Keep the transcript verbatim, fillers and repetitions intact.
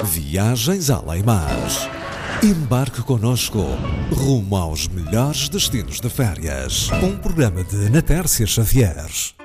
Viagens além-mar. Embarque connosco rumo aos melhores destinos de férias. Um programa de Natércia Xavier.